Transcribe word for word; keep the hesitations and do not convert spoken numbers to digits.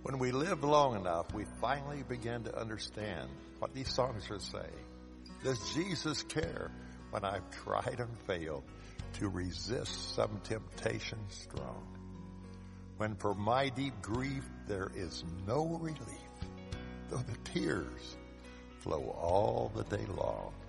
When we live long enough, we finally begin to understand what these songs are saying. Does Jesus care when I've tried and failed to resist some temptation strong? When for my deep grief there is no relief, though the tears flow all the day long.